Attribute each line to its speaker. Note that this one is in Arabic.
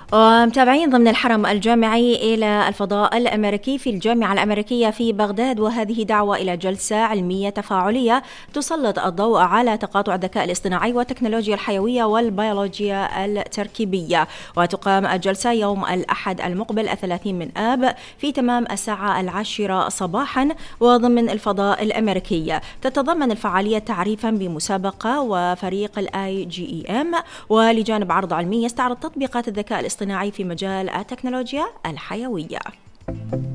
Speaker 1: ومتابعين ضمن الحرم الجامعي إلى الفضاء الأمريكي في الجامعة الأمريكية في بغداد، وهذه دعوة إلى جلسة علمية تفاعلية تسلط الضوء على تقاطع الذكاء الاصطناعي والتكنولوجيا الحيوية والبيولوجيا التركيبية. وتقام الجلسة يوم الأحد المقبل 30 من آب في تمام الساعة 10 صباحا وضمن الفضاء الأمريكي. تتضمن الفعالية تعريفا بمسابقة وفريق IGEM ولجانب عرض علمي يستعرض تطبيقات الذكاء الاصطناعي في مجال التكنولوجيا الحيوية.